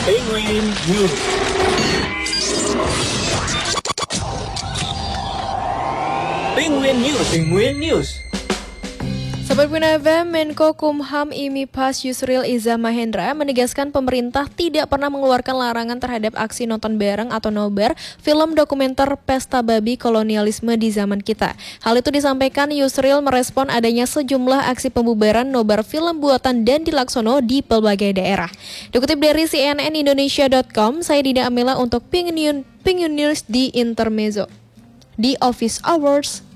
Penguin News. Penguin News. Penguin News. Sobat Penguin FM, Menko Kumham IMIPAS Yusril Iza Mahendra menegaskan pemerintah tidak pernah mengeluarkan larangan terhadap aksi nonton bareng atau nobar film dokumenter Pesta Babi Kolonialisme di Zaman Kita. Hal itu disampaikan Yusril merespon adanya sejumlah aksi pembubaran nobar film buatan Dandi Laksono di berbagai daerah. Dikutip dari cnnindonesia.com, saya Dina Amela untuk Penguin News di Intermezzo. Di Office Hours.